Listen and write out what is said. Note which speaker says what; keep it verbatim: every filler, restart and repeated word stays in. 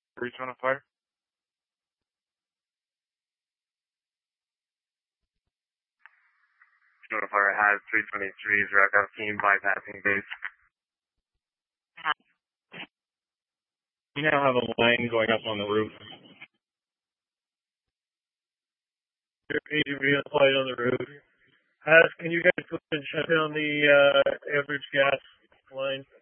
Speaker 1: Three twenty fire. Fire has three twenty-three, direct out team bypassing base.
Speaker 2: You now have a line going up on the roof. Your A T V applied on the roof. Has, can you guys put and shut down the uh, average gas line?